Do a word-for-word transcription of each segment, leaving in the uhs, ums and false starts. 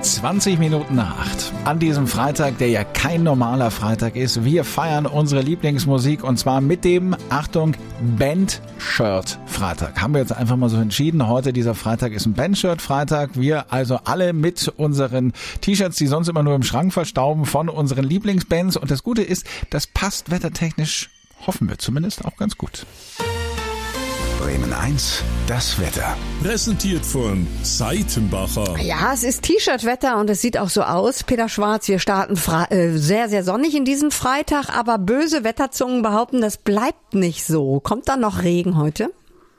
zwanzig Minuten nach acht. An diesem Freitag, der ja kein normaler Freitag ist, wir feiern unsere Lieblingsmusik und zwar mit dem, Achtung, Band-Shirt-Freitag. Haben wir jetzt einfach mal so entschieden. Heute, dieser Freitag, ist ein Band-Shirt-Freitag. Wir also alle mit unseren T-Shirts, die sonst immer nur im Schrank verstauben, von unseren Lieblingsbands. Und das Gute ist, das passt wettertechnisch, hoffen wir zumindest, auch ganz gut. Bremen eins, das Wetter. Präsentiert von Seitenbacher. Ja, es ist T-Shirt-Wetter und es sieht auch so aus. Peter Schwarz, wir starten fre- äh, sehr, sehr sonnig in diesen Freitag, aber böse Wetterzungen behaupten, das bleibt nicht so. Kommt da noch Regen heute?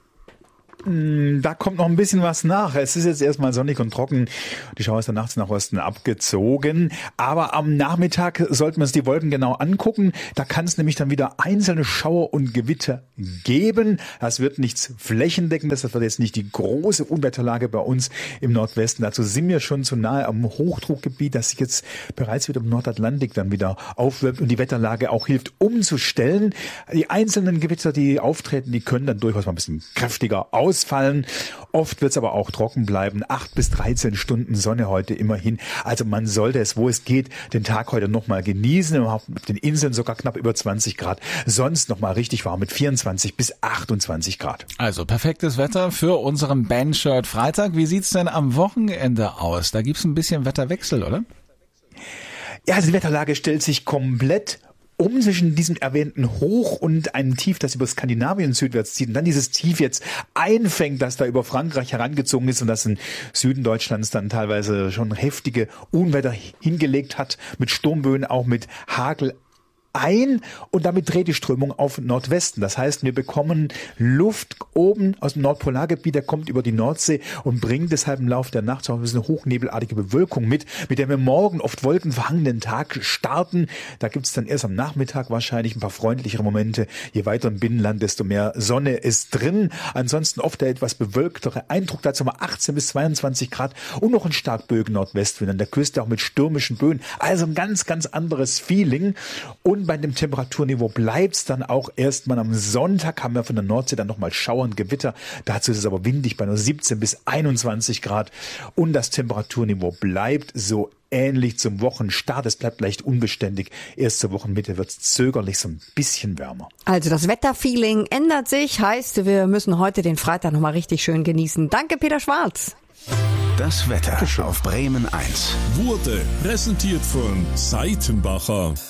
Da kommt noch ein bisschen was nach. Es ist jetzt erstmal sonnig und trocken. Die Schauer ist dann nachts nach Osten abgezogen. Aber am Nachmittag sollten wir uns die Wolken genau angucken. Da kann es nämlich dann wieder einzelne Schauer und Gewitter geben. Das wird nichts flächendeckendes. Das wird jetzt nicht die große Unwetterlage bei uns im Nordwesten. Dazu sind wir schon zu nahe am Hochdruckgebiet, das sich jetzt bereits wieder im Nordatlantik dann wieder aufwölbt und die Wetterlage auch hilft umzustellen. Die einzelnen Gewitter, die auftreten, die können dann durchaus mal ein bisschen kräftiger ausfallen. Ausfallen. Oft wird es aber auch trocken bleiben. acht bis dreizehn Stunden Sonne heute immerhin. Also man sollte es, wo es geht, den Tag heute nochmal genießen. Auf den Inseln sogar knapp über zwanzig Grad. Sonst nochmal richtig warm mit vierundzwanzig bis achtundzwanzig Grad. Also perfektes Wetter für unseren Bandshirt Freitag. Wie sieht's denn am Wochenende aus? Da gibt's ein bisschen Wetterwechsel, oder? Ja, also die Wetterlage stellt sich komplett um zwischen diesem erwähnten Hoch und einem Tief, das über Skandinavien südwärts zieht und dann dieses Tief jetzt einfängt, das da über Frankreich herangezogen ist und das im Süden Deutschlands dann teilweise schon heftige Unwetter hingelegt hat, mit Sturmböen, auch mit Hagel ein und damit dreht die Strömung auf Nordwesten. Das heißt, wir bekommen Luft oben aus dem Nordpolargebiet, der kommt über die Nordsee und bringt deshalb im Laufe der Nacht so ein bisschen hochnebelartige Bewölkung mit, mit der wir morgen oft wolkenverhangenen Tag starten. Da gibt es dann erst am Nachmittag wahrscheinlich ein paar freundlichere Momente. Je weiter im Binnenland, desto mehr Sonne ist drin. Ansonsten oft der etwas bewölktere Eindruck. Dazu mal achtzehn bis zweiundzwanzig Grad und noch ein stark böigen Nordwestwind an der Küste, auch mit stürmischen Böen. Also ein ganz, ganz anderes Feeling. Und bei dem Temperaturniveau bleibt es dann auch erstmal am Sonntag, haben wir von der Nordsee dann nochmal Schauer und Gewitter. Dazu ist es aber windig bei nur siebzehn bis einundzwanzig Grad. Und das Temperaturniveau bleibt so ähnlich zum Wochenstart. Es bleibt leicht unbeständig. Erst zur Wochenmitte wird es zögerlich so ein bisschen wärmer. Also das Wetterfeeling ändert sich, heißt, wir müssen heute den Freitag nochmal richtig schön genießen. Danke, Peter Schwarz. Das Wetter auf Bremen eins Wurde präsentiert von Seitenbacher.